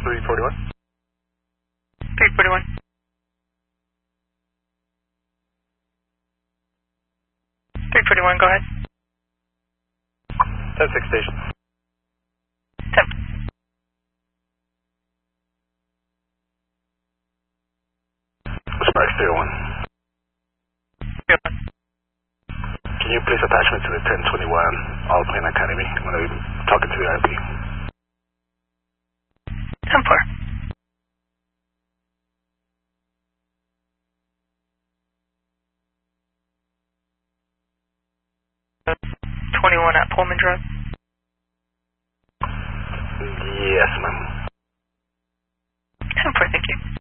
341. 341. 341, go ahead. 10-6 station. 10. Sparks 301. 301. Can you please attach me to the 1021 All Plane Academy? I'm going to be talking to the RP. 10-4. 21 at Pullman Drive. Yes, ma'am. 10-4, thank you.